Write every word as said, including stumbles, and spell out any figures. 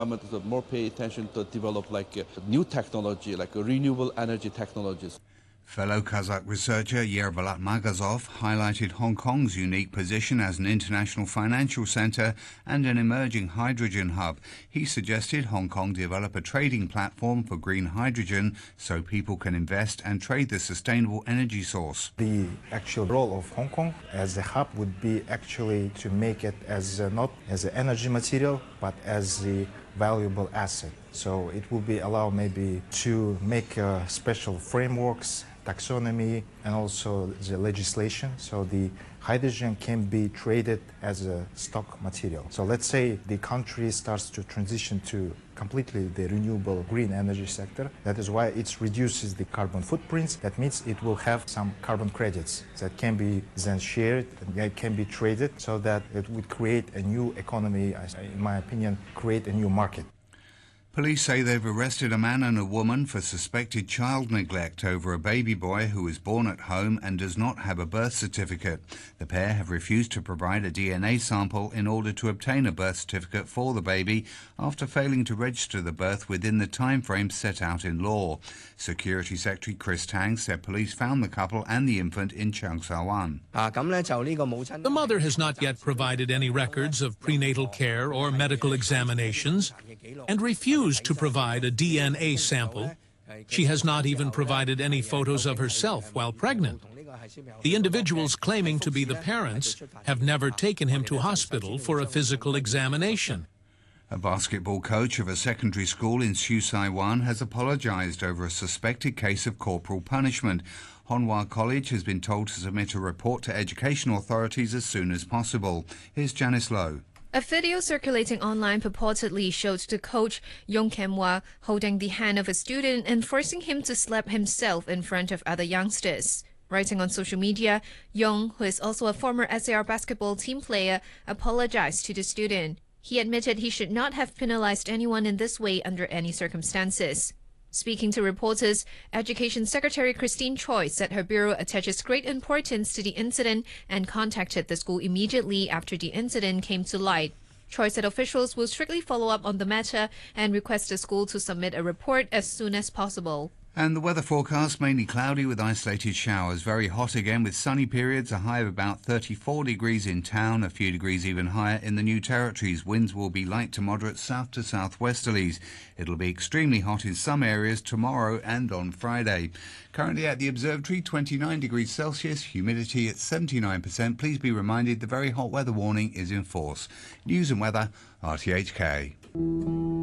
Government is more pay attention to develop like uh, new technology, like uh, renewable energy technologies. Fellow Kazakh researcher Yerbalat Magazov highlighted Hong Kong's unique position as an international financial centre and an emerging hydrogen hub. He suggested Hong Kong develop a trading platform for green hydrogen so people can invest and trade the sustainable energy source. The actual role of Hong Kong as a hub would be actually to make it as a, not as an energy material, but as a valuable asset. So it will be allow maybe to make uh, special frameworks, taxonomy, and also the legislation, so the hydrogen can be traded as a stock material. So let's say the country starts to transition to completely the renewable green energy sector. That is why it reduces the carbon footprints. That means it will have some carbon credits that can be then shared and that can be traded, so that it would create a new economy, in my opinion, create a new market. Police say they've arrested a man and a woman for suspected child neglect over a baby boy who was born at home and does not have a birth certificate. The pair have refused to provide a D N A sample in order to obtain a birth certificate for the baby after failing to register the birth within the timeframe set out in law. Security Secretary Chris Tang said police found the couple and the infant in Cheung Sha Wan. The mother has not yet provided any records of prenatal care or medical examinations and refused to provide a D N A sample. She has not even provided any photos of herself while pregnant. The individuals claiming to be the parents have never taken him to hospital for a physical examination. A basketball coach of a secondary school in Siu Sai Wan has apologised over a suspected case of corporal punishment. Honhua College has been told to submit a report to education authorities as soon as possible. Here's Janice Lowe. A video circulating online purportedly showed the coach, Yong Kem-hwa, holding the hand of a student and forcing him to slap himself in front of other youngsters. Writing on social media, Yong, who is also a former S A R basketball team player, apologized to the student. He admitted he should not have penalized anyone in this way under any circumstances. Speaking to reporters, Education Secretary Christine Choi said her bureau attaches great importance to the incident and contacted the school immediately after the incident came to light. Choi said officials will strictly follow up on the matter and request the school to submit a report as soon as possible. And the weather forecast, mainly cloudy with isolated showers. Very hot again with sunny periods, a high of about thirty-four degrees in town, a few degrees even higher in the New Territories. Winds will be light to moderate south to southwesterlies. It'll be extremely hot in some areas tomorrow and on Friday. Currently at the observatory, twenty-nine degrees Celsius, humidity at seventy-nine percent. Please be reminded the very hot weather warning is in force. News and weather, R T H K.